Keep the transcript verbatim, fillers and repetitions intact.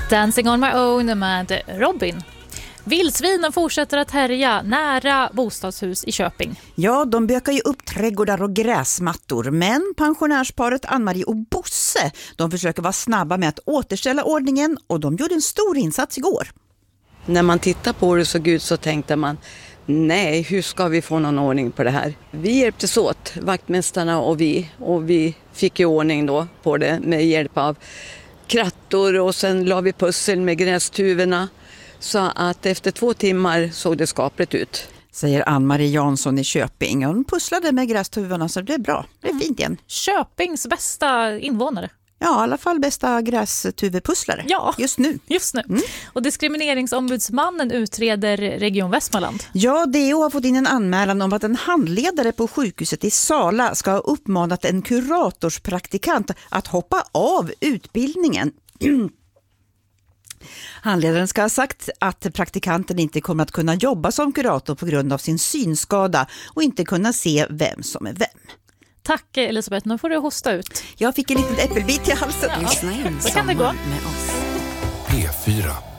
Dancing on my own med Robin. Vildsvinen fortsätter att härja nära bostadshus i Köping. Ja, de bökar ju upp trädgårdar och gräsmattor. Men pensionärsparet Ann-Marie och Bosse, de försöker vara snabba med att återställa ordningen. Och de gjorde en stor insats igår. När man tittar på det så gud så tänkte man, nej, hur ska vi få någon ordning på det här? Vi hjälptes åt, vaktmästarna och vi. Och vi fick ju ordning då på det med hjälp av krattor. Och sen la vi pussel med grästuvorna. Så att efter två timmar såg det skapligt ut. Säger Ann-Marie Jansson i Köping. Hon pusslade med grästuvorna så det blev bra. Det är fint igen. Köpings bästa invånare. Ja, i alla fall bästa grästuvepusslare. Ja, just nu. Just nu. Mm. Och diskrimineringsombudsmannen utreder Region Västmanland. Ja, D O har fått in en anmälan om att en handledare på sjukhuset i Sala ska ha uppmanat en kuratorspraktikant att hoppa av utbildningen. Handledaren ska ha sagt att praktikanten inte kommer att kunna jobba som kurator på grund av sin synskada och inte kunna se vem som är vem. Tack Elisabeth, nu får du hosta ut. Jag fick en liten äppelbit i halsen. Ja, så kan det gå. P fyra.